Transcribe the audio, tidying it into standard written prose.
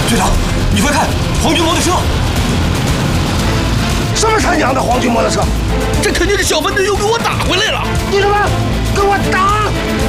队长，你快看，皇军摩托车！ 什么他娘的皇军摩托车？ 这肯定是小分队又给我打回来了！ 你他妈给我打！